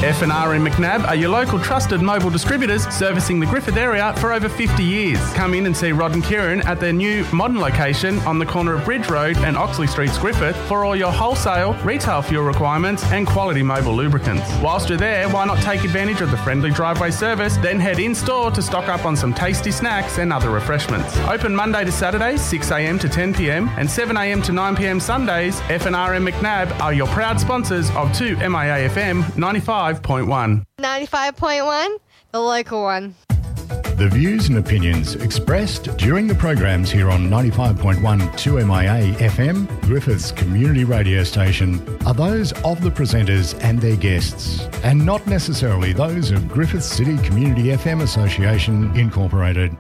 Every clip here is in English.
F&R and McNabb are your local trusted mobile distributors servicing the Griffith area for over 50 years. Come in and see Rod and Kieran at their new modern location on the corner of Bridge Road and Oxley Streets, Griffith, for all your wholesale, retail fuel requirements and quality mobile lubricants. Whilst you're there, why not take advantage of the friendly driveway service, then head in-store to stock up on some tasty snacks and other refreshments. Open Monday to Saturday, 6am to 10pm and 7am to 9pm Sundays. F&R and McNabb are your proud sponsors of 2MIA FM 95.1. 95.1, the local one. The views and opinions expressed during the programs here on 95.1 2MIA FM, Griffith's community radio station, are those of the presenters and their guests, and not necessarily those of Griffith City Community FM Association Incorporated.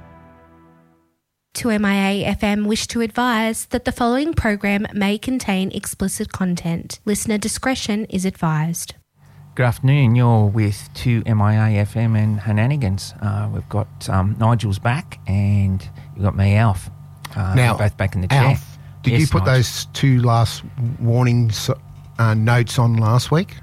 2MIA FM wish to advise that the following program may contain explicit content. Listener discretion is advised. Good afternoon. You're with 2MIA FM and Henanigans. We've got Nigel's back and you've got me, Alf. Now, we're both back in the chair. Alf, did you put those two last warnings notes on last week?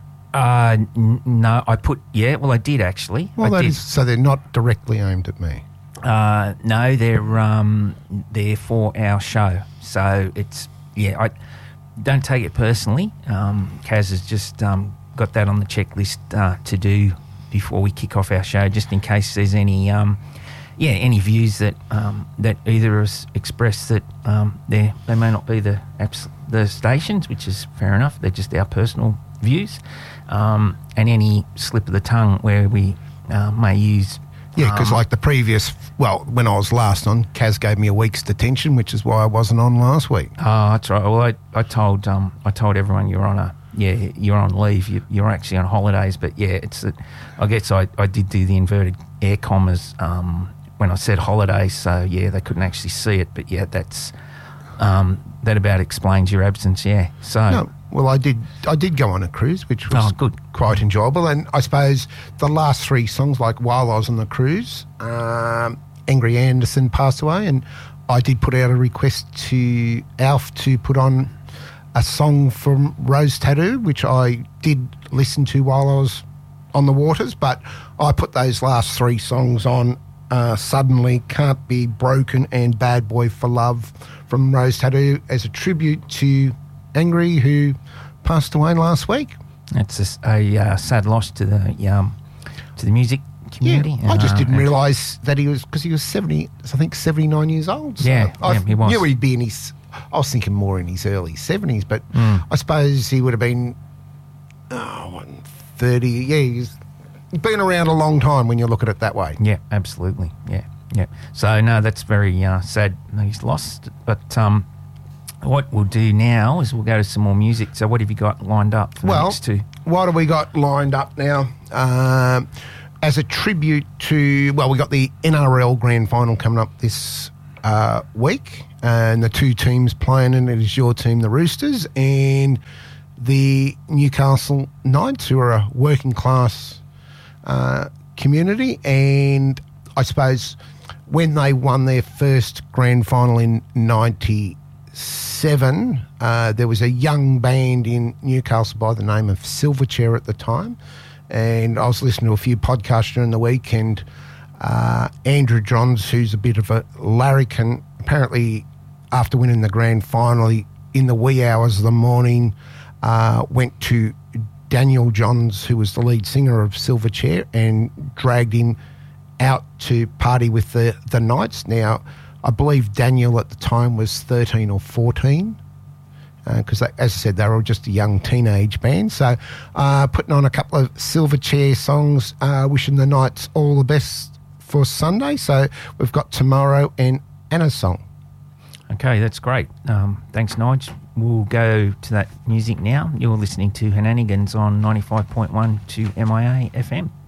No, I did actually. Well, so they're not directly aimed at me. No, they're for our show. So it's, I don't take it personally. Kaz has just got that on the checklist to do before we kick off our show, just in case there's any views that that either of us express that they may not be the stations, which is fair enough. They're just our personal views, and any slip of the tongue where we may use. Yeah, because like the previous, when I was last on, Kaz gave me a week's detention, which is why I wasn't on last week. Oh, that's right. Well, I told everyone you're on leave. You're actually on holidays, but I guess I did do the inverted air commas when I said holidays, so they couldn't actually see it, but that's that about explains your absence. So. No. Well, I did go on a cruise, which was quite enjoyable. And I suppose the last three songs, like while I was on the cruise, Angry Anderson passed away, and I did put out a request to Alf to put on a song from Rose Tattoo, which I did listen to while I was on the waters, but I put those last three songs on, Suddenly, Can't Be Broken, and Bad Boy for Love from Rose Tattoo as a tribute to Angry, who passed away last week. It's a sad loss to the music community. Yeah, I just didn't realise that he was 79 years old. So he was. Knew he'd be in his. I was thinking more in his early 70s, but I suppose he would have been 30. Yeah, he's been around a long time when you look at it that way. Yeah, absolutely. Yeah. So no, that's very sad that he's lost, but. What we'll do now is we'll go to some more music. So what have you got lined up for the next two? What have we got lined up now? As a tribute to, we got the NRL Grand Final coming up this week, and the two teams playing in it is your team, the Roosters, and the Newcastle Knights, who are a working class community. And I suppose when they won their first Grand Final in 1997, there was a young band in Newcastle by the name of Silverchair at the time, and I was listening to a few podcasts during the week, and Andrew Johns, who's a bit of a larrikin, apparently after winning the grand final in the wee hours of the morning, went to Daniel Johns, who was the lead singer of Silverchair, and dragged him out to party with the Knights. Now, I believe Daniel at the time was 13 or 14 because, as I said, they were just a young teenage band. So putting on a couple of Silverchair songs, wishing the Knights all the best for Sunday. So we've got Tomorrow and Anna's song. Okay, that's great. Thanks, Nige. We'll go to that music now. You're listening to Henanigans on 95.1 2MIA FM.